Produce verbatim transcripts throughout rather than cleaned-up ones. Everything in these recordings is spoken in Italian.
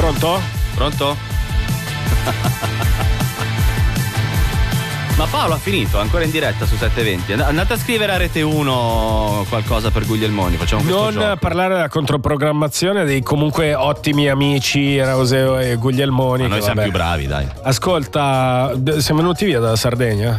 Pronto? Pronto? Ma Paolo ha finito, ancora in diretta su sette venti. Andate a scrivere a Rete uno qualcosa per Guglielmoni, facciamo questo Non gioco. parlare della controprogrammazione dei comunque ottimi amici Rauseo e Guglielmoni. Ma noi che, siamo vabbè. più bravi, dai. Ascolta, siamo venuti via dalla Sardegna?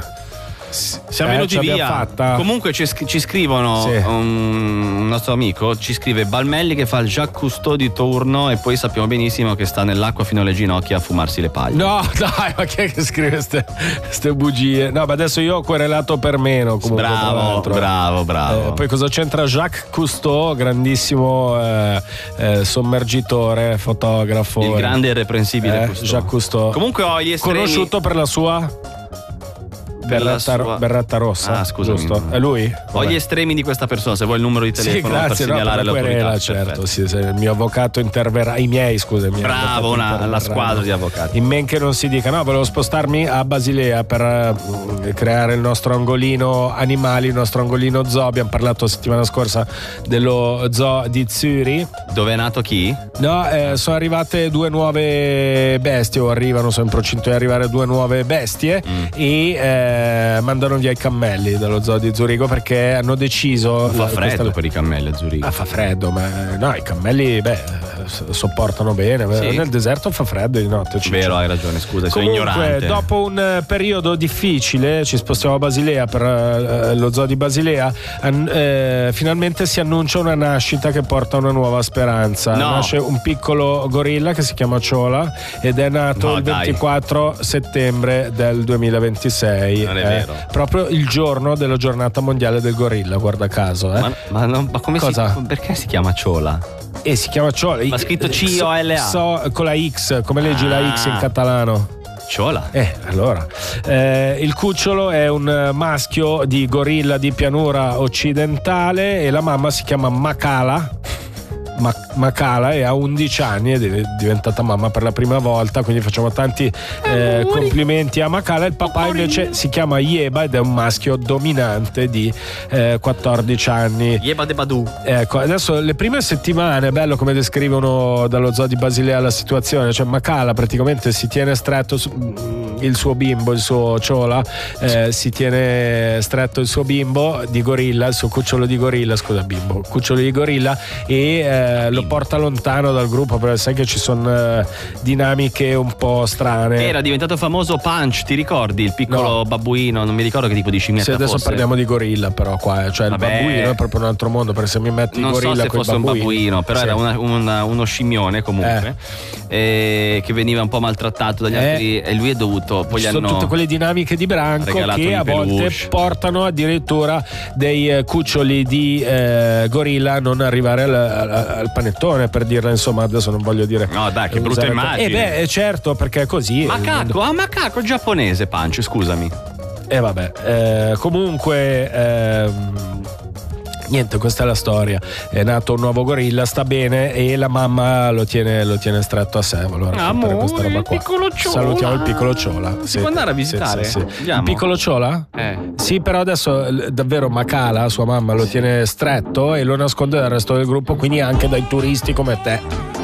Siamo Eh, venuti ce l'abbiamo via. fatta. Comunque ci, ci scrivono, Sì. un, un nostro amico ci scrive Balmelli che fa il Jacques Cousteau di turno e poi sappiamo benissimo che sta nell'acqua fino alle ginocchia a fumarsi le paglie. No, dai, ma chi è che scrive queste bugie? No, ma adesso io ho querelato per meno. Comunque, tra Bravo, l'altro. bravo, bravo. Eh, poi cosa c'entra Jacques Cousteau, grandissimo eh, eh, sommergitore, fotografo. Il grande e irreprensibile eh, Cousteau. Jacques Cousteau. Comunque ho gli estremi. Conosciuto per la sua Per la berretta, sua- berretta rossa. Ah, scusami. Giusto? È lui? Ho Vabbè. gli estremi di questa persona, se vuoi il numero di Sì, telefono grazie, per no, segnalare per la l'autorità. querela, certo, Perfetto. sì, se il mio avvocato interverrà, i miei, scusa, i miei Bravo, avvocati una, la interverranno. squadra di avvocati. In men che non si dica, no, volevo spostarmi a Basilea per eh, creare il nostro angolino animali, il nostro angolino zoo. Abbiamo parlato settimana scorsa dello zoo di Zuri. Dove è nato chi? No, eh, sono arrivate due nuove bestie, o arrivano, sono in procinto di arrivare due nuove bestie Mm. e eh, mandano via i cammelli dallo zoo di Zurigo perché hanno deciso. Fa la- freddo questa- per i cammelli a Zurigo. Ah, fa freddo, ma no, i cammelli, beh, s- sopportano bene. Sì. Nel deserto fa freddo di notte. Ciccio. Vero, hai ragione, scusa, sono Comunque, ignorante. dopo un eh, periodo difficile, ci spostiamo a Basilea per eh, lo zoo di Basilea. an- eh, finalmente si annuncia una nascita che porta una nuova speranza. No. Nasce un piccolo gorilla che si chiama Ciola ed è nato No, il dai. ventiquattro settembre del duemilaventisei. Non è eh, vero. Proprio il giorno della giornata mondiale del gorilla, guarda caso. Eh. Ma, ma, non- ma come Cosa? si, perché si chiama Ciola? E si chiama Ciola. Ma scritto C O L A. So, con la X, come leggi la Ah. X in catalano? Ciola? Eh, allora. Eh, il cucciolo è un maschio di gorilla di pianura occidentale e la mamma si chiama Macala. Ma- Macala e ha undici anni ed è diventata mamma per la prima volta, quindi facciamo tanti eh, complimenti a Macala. Il papà invece si chiama Yeba ed è un maschio dominante di eh, quattordici anni. Yeba de Badu. Ecco, adesso le prime settimane è bello come descrivono dallo zoo di Basilea la situazione, cioè Macala praticamente si tiene stretto su- il suo bimbo, il suo Ciola, eh, si tiene stretto il suo bimbo di gorilla, il suo cucciolo di gorilla, scusa bimbo, cucciolo di gorilla e eh, lo porta lontano dal gruppo perché sai che ci sono eh, dinamiche un po' strane. Era diventato famoso Punch, ti ricordi? Il piccolo No. babbuino, non mi ricordo che tipo di scimmietta Se adesso fosse. parliamo di gorilla però qua, eh, cioè Vabbè. il babbuino è proprio un altro mondo perché se mi metti Non gorilla so se coi fosse un babbuini. babbuino, però Sì. era una- una- uno scimmione comunque, eh, che veniva un po' maltrattato dagli Eh. altri e lui è dovuto. Poi Ci gli sono hanno tutte quelle dinamiche di branco regalato che un a volte peluche. portano addirittura dei eh, cuccioli di eh, gorilla a non arrivare al, al- al panettone, per dirla, insomma, adesso non voglio dire. No, dai, che brutta usare- immagine. Eh beh, eh, certo, perché è così. Macaco, ah macaco giapponese Punch, scusami. E vabbè, eh, comunque ehm, niente, questa è la storia. È nato un nuovo gorilla, sta bene e la mamma lo tiene, lo tiene stretto a sé. Volevo raccontare Amore, questa roba il qua. piccolo Ciola. Salutiamo il piccolo Ciola. Si può andare a visitare? Sì, sì, sì. Andiamo. Il piccolo Ciola? Eh. Sì, però adesso eh, davvero Macala, sua mamma, lo tiene stretto e lo nasconde dal resto del gruppo, quindi anche dai turisti come te.